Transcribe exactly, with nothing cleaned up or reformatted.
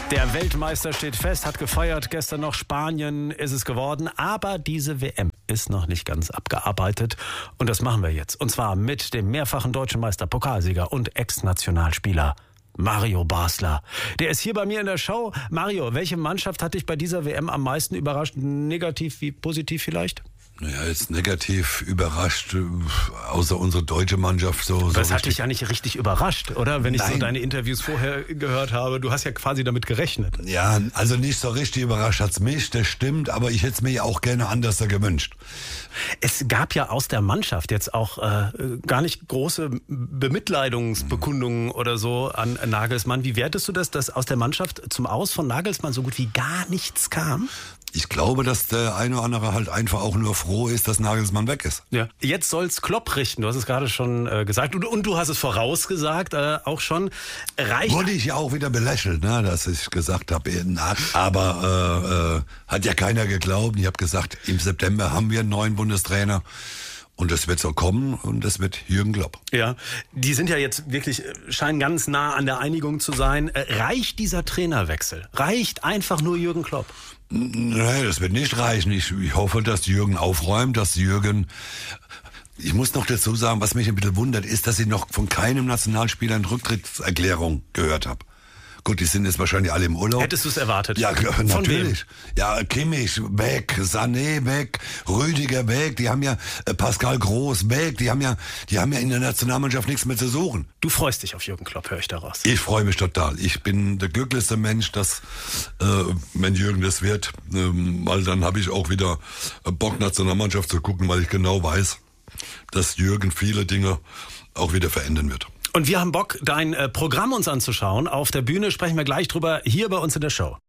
Der Weltmeister steht fest, hat gefeiert, gestern noch Spanien ist es geworden, aber diese W M ist noch nicht ganz abgearbeitet und das machen wir jetzt. Und zwar mit dem mehrfachen deutschen Meister, Pokalsieger und Ex-Nationalspieler Mario Basler. Der ist hier bei mir in der Show. Mario, welche Mannschaft hat dich bei dieser W M am meisten überrascht? Negativ wie positiv vielleicht? Naja, jetzt negativ überrascht, außer unsere deutsche Mannschaft. So, das so hat dich ja nicht richtig überrascht, oder? Wenn ich Nein. so deine Interviews vorher gehört habe. Du hast ja quasi damit gerechnet. Ja, also nicht so richtig überrascht hat's mich, das stimmt, aber ich hätte es mir ja auch gerne anders gewünscht. Es gab ja aus der Mannschaft jetzt auch äh, gar nicht große Bemitleidungsbekundungen mhm. oder so an Nagelsmann. Wie wertest du das, dass aus der Mannschaft zum Aus von Nagelsmann so gut wie gar nichts kam? Ich glaube, dass der eine oder andere halt einfach auch nur froh ist, dass Nagelsmann weg ist. Ja. Jetzt soll's Klopp richten. Du hast es gerade schon äh, gesagt. Und, und du hast es vorausgesagt, äh, auch schon. Reicht. Wurde ich ja auch wieder belächelt, ne, dass ich gesagt habe, aber äh, äh, hat ja keiner geglaubt. Ich habe gesagt, im September haben wir einen neuen Bundestrainer. Und das wird so kommen und das wird Jürgen Klopp. Ja, die sind ja jetzt wirklich, scheinen ganz nah an der Einigung zu sein. Reicht dieser Trainerwechsel? Reicht einfach nur Jürgen Klopp? Nein, das wird nicht reichen. Ich, ich hoffe, dass Jürgen aufräumt, dass Jürgen... Ich muss noch dazu sagen, was mich ein bisschen wundert, ist, dass ich noch von keinem Nationalspieler eine Rücktrittserklärung gehört habe. Gut, die sind jetzt wahrscheinlich alle im Urlaub. Hättest du es erwartet? Ja, Von natürlich. Wem? Ja, Kimmich weg, Sané weg, Rüdiger weg, die haben ja äh, Pascal Groß weg, die haben ja, die haben ja in der Nationalmannschaft nichts mehr zu suchen. Du freust dich auf Jürgen Klopp, höre ich daraus. Ich freue mich total. Ich bin der glücklichste Mensch, dass äh, wenn Jürgen das wird, äh, weil dann habe ich auch wieder Bock, Nationalmannschaft zu gucken, weil ich genau weiß, dass Jürgen viele Dinge auch wieder verändern wird. Und wir haben Bock, dein äh, Programm uns anzuschauen. Auf der Bühne sprechen wir gleich drüber, hier bei uns in der Show.